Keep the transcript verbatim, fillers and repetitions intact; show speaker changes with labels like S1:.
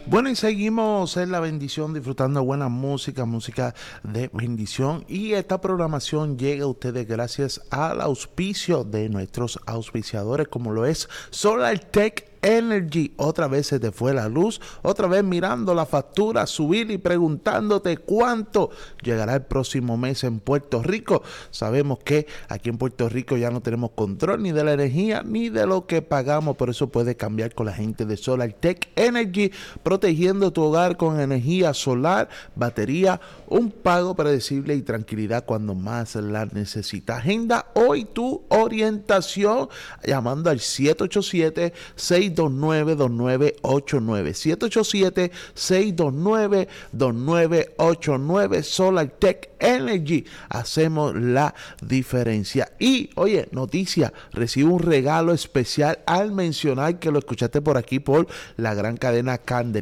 S1: Bueno, y seguimos en la bendición disfrutando de buena música, música de bendición. Y esta programación llega a ustedes gracias al auspicio de nuestros auspiciadores, como lo es SolarTech Energy. Otra vez se te fue la luz, otra vez mirando la factura subir y preguntándote cuánto llegará el próximo mes en Puerto Rico. Sabemos que aquí en Puerto Rico ya no tenemos control ni de la energía ni de lo que pagamos, pero eso puede cambiar con la gente de SolarTech Energy, protegiendo tu hogar con energía solar, batería, un pago predecible y tranquilidad cuando más la necesitas. Agenda hoy tu orientación llamando al siete ocho siete, seis dos nueve, dos nueve ocho nueve, siete ocho siete, seis dos nueve, dos nueve ocho nueve. SolarTech Energy, hacemos la diferencia. Y oye, noticia, recibe un regalo especial al mencionar que lo escuchaste por aquí por la gran cadena Candel.